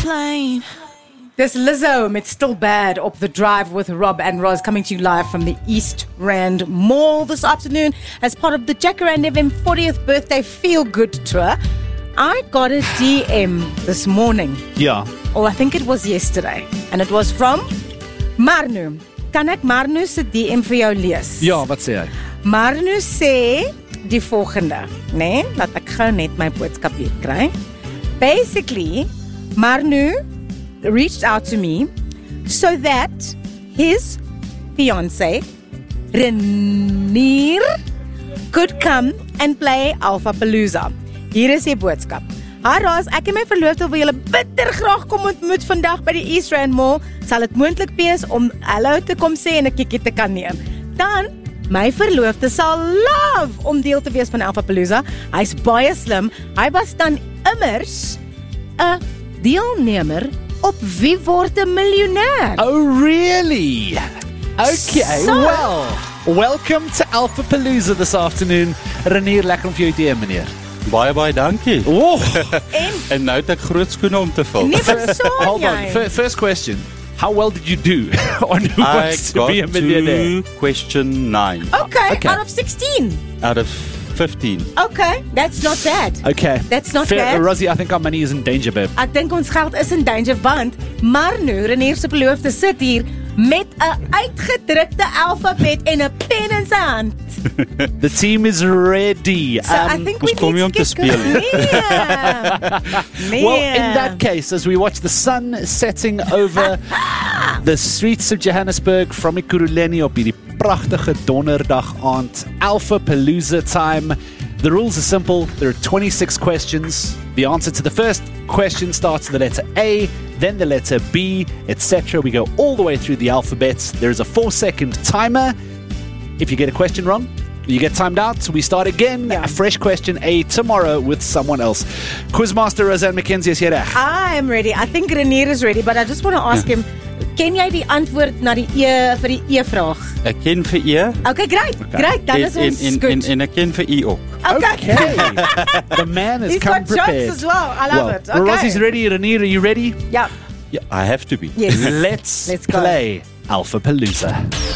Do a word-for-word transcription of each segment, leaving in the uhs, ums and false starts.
plane. Dis Lizzo met Still Bad op The Drive with Rob and Roz, coming to you live from the East Rand Mall this afternoon as part of the Jacaranda F M fortieth birthday Feel Good Tour. I got a D M this morning. Ja. Or I think it was yesterday. And it was from Marnu. Kan ek Marnu se D M vir jou lees? Ja, wat sê hy? Marnu sê die volgende, nee, laat ek gou net my boodskap hier kry. Basically, Marnu reached out to me so that his fiancée, Renier, could come and play Alpha Palooza. Hier is die boodskap. Hi Roz, ek en my verloofde wil julle bitter graag kom ontmoet vandag by die East Rand Mall. Sal dit moontlik wees om hallo te kom sê en 'n kikkie te kan neem. Dan, my verloofde sal love om deel te wees van Alpha Palooza. Hy's baie slim. Hy was dan immers 'n deelnemer op Wie word 'n miljonair? Oh, really? Okay, So- well, welcome to Alpha Palooza this afternoon. Renier, lekker om vir jou te hê, meneer. Baie baie dankie. Oh, En En nou het ek groot skoene om te vul. nie verstaan hold on. jy. F- first question. How well did you do on Who I Wants to got be a Millionaire? to question nine Okay, Okay. out of sixteen. out of fifteen. Okay, that's not bad. Okay. That's not Fair, bad. Rosie, I think our money is in danger, babe. Ek dink ons geld is in danger want Marnu, Renier se verloofde, sit hier met 'n uitgedrukte alfabet en 'n pen in sy hand. The team is ready. So I Um, think ons we kom need nie om to te get speel nie. Nee. Well, in that case, as we watch the sun setting over the streets of Johannesburg from Ekurhuleni op hierdie pragtige donderdag aand, Alpha Palooza time. The rules are simple. There are twenty-six questions. The answer to the first question starts with the letter A, then the letter B, et cetera. We go all the way through the alphabet. There is a four-second timer. If you get a question wrong, you get timed out. We start again. Yeah. A fresh question A tomorrow with someone else. Quizmaster Roseanne McKenzie is here. I am ready. I think Renier is ready, but I just want to ask him, ken jy die antwoord na die E vir die E-vraag? Ek ken vir E Okay, great. Great. Dan en, is en, ons en, goed. en, en ek ken vir U ook. Okay. The man has He's come got prepared. jokes as well. I love well, it. Okay. Rosie's ready. Renier, are you ready? Yeah. Yeah, I have to be. Yes. Let's, Let's go. play Alpha Palooza.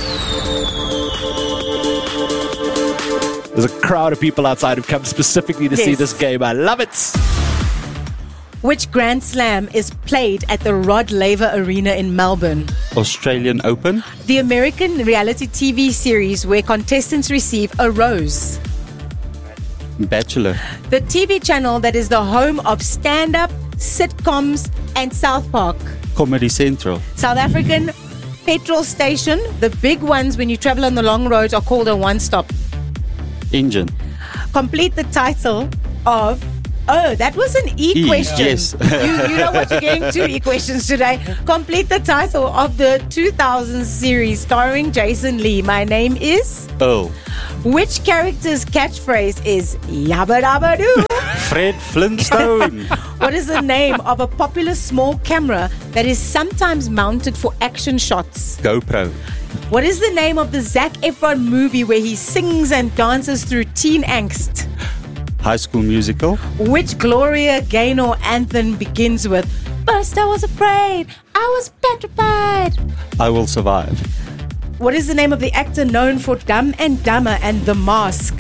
There's a crowd of people outside who've come specifically to see Yes. this game. I love it. Which Grand Slam is played at the Rod Laver Arena in Melbourne? Australian Open, The American reality T V series where contestants receive a rose. Bachelor, The T V channel that is the home of stand-up, sitcoms and South Park. Comedy Central, South African petrol station. The big ones when you travel on the long roads are called a one-stop. Engine, Complete the title of... Oh, that was an E, E, question. yes. you, you know what, you're getting two E questions today. Complete the title of the two thousand series starring Jason Lee. My name is... Earl, Which character's catchphrase is Yabba Dabba Doo? Fred Flintstone, What is the name of a popular small camera that is sometimes mounted for action shots? GoPro, What is the name of the Zac Efron movie where he sings and dances through teen angst? High School Musical, Which Gloria Gaynor anthem begins with First I was afraid, I was petrified? I Will Survive, What is the name of the actor known for Dumb and Dumber and The Mask?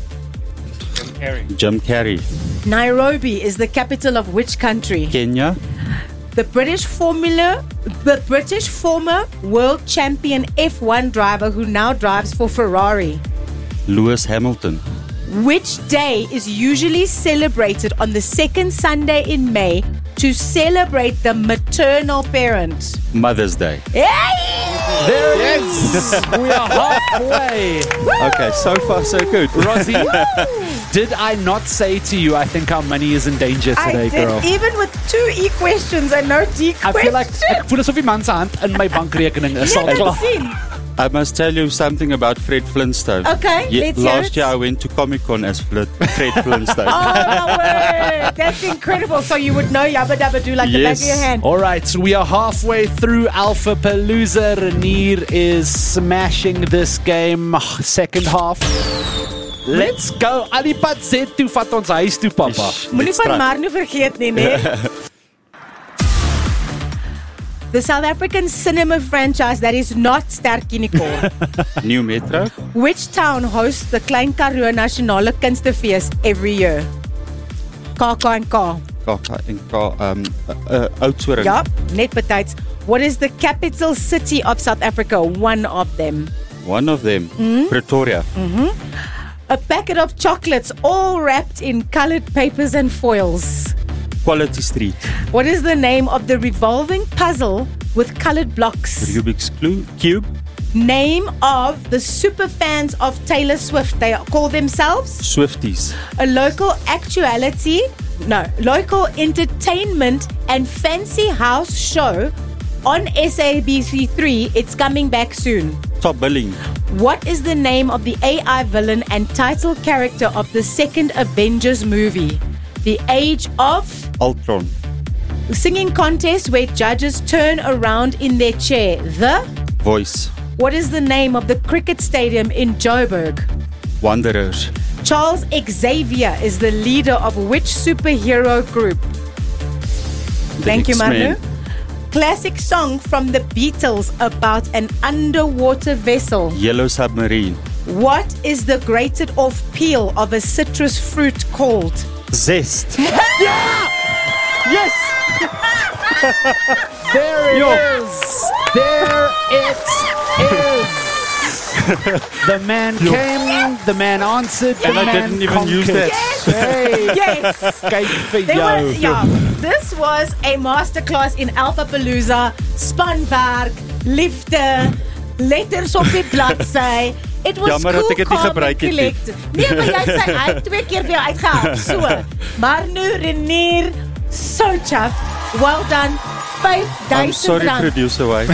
Jim Carrey, Nairobi is the capital of which country? Kenya, The British Formula, the British former world champion F one driver who now drives for Ferrari. Lewis Hamilton, Which day is usually celebrated on the second Sunday in May to celebrate the maternal parent? Mother's Day. Hey! There it is. We are halfway. Okay, so far so good. Rosie, did I not say to you, I think our money is in danger today, I did, girl? even with two E questions and no D I questions. feel like ek voel asof die man se hand in my bankrekening is al Jy klaar. het sien. I must tell you something about Fred Flintstone. Okay, Ye- let's hear Last it. year I went to Comic Con as Fl- Fred Flintstone. Oh my word, that's incredible. So you would know Yabba Dabba Doo like the back of your Yes. hand. All right, so we are halfway through Alpha Palooza. Renier is smashing this game. Second half. Let's go. Alipad Z toe vat ons huis toe, papa. Moenie van Strak. Marnu vergeet nie, nee. The South African cinema franchise that is not Ster-Kinekor. New Metro. Which town hosts the Klein Karoo Nasionale Kunstefees every year? K K en K. K K en K. Um, uh, Oudtshoorn. Ja, net betyds. What is the capital city of South Africa? One of them. One of them. Mm? Pretoria. Mm-hmm. A packet of chocolates all wrapped in colored papers and foils. Quality Street. What is the name of the revolving puzzle with colored blocks? Rubik's Clu- Cube. Name of the super fans of Taylor Swift. They call themselves? Swifties. A local actuality, no, local entertainment and fancy house show on S A B C three. It's coming back soon. Top billing. What is the name of the A I villain and title character of the second Avengers movie? The Age of Ultron. Singing contest where judges turn around in their chair. The Voice. What is the name of the cricket stadium in Joburg? Wanderers. Charles Xavier is the leader of which superhero group? The Thank you, Manu. X-Men. Classic song from the Beatles about an underwater vessel. Yellow Submarine. What is the grated off peel of a citrus fruit called? Zest. Yes! There it Yo. is! There it is! The man came, the man answered, the And I man didn't even conquered. use that. Hey, Yes! kyk vir There jou. was, yeah, this was a masterclass in Alpha Palooza, spanwerk, liefde, letters op die bladsy. It was Jammer dat cool, ek dit nie calm gebruik and het nie. collected. Nee, maar jy het sy uit twee keer weer uitgehaal. So, Marnu Renier, so chuffed. Well done. I'm vyf sorry, duisend rand. producer White.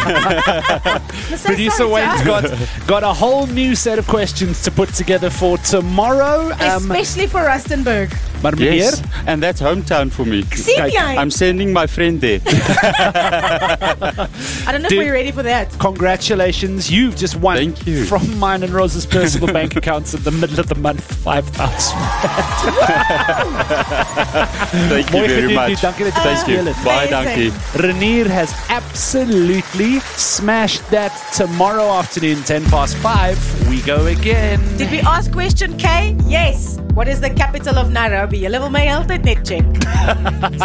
So Producer sorry, Wayne's Chuck. got, got a whole new set of questions to put together for tomorrow. Um, Especially for Rustenburg. maar meneer, Yes, and that's hometown for me. Sien Kijk, jy? I'm sending my friend there. I don't know Dude. if we're ready for that. congratulations. You've just won Thank you. from mine and Rose's personal bank accounts in the middle of the month, five thousand. Thank you Mooi very gedoen, much. dude. Dankie dat jy Thank you. gespeel het. Baie Amazing. dankie. Renier has absolutely smashed that. Tomorrow afternoon, ten past five, we go again. Did we ask question K? Yes. What is the capital of Nairobi? Julle wil my altyd net check.